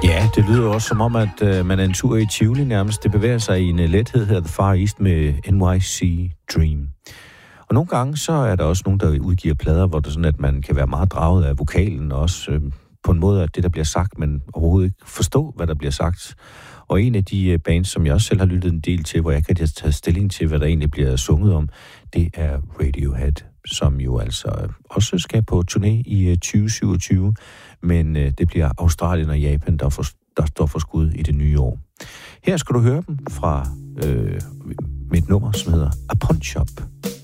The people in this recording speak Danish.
Ja, det lyder også som om, at man er en tur i Tivoli nærmest. Det bevæger sig i en lethed her, The Far East med NYC Dream. Og nogle gange så er der også nogen, der udgiver plader, hvor det sådan, at man kan være meget draget af vokalen, og også på en måde, at det, der bliver sagt, man overhovedet ikke forstår, hvad der bliver sagt. Og en af de bands, som jeg også selv har lyttet en del til, hvor jeg kan tage stilling til, hvad der egentlig bliver sunget om, det er Radiohead, som jo altså også skal på turné i 2027, men det bliver Australien og Japan, der står for skud i det nye år. Her skal du høre dem fra med et nummer, som hedder A Punch Up.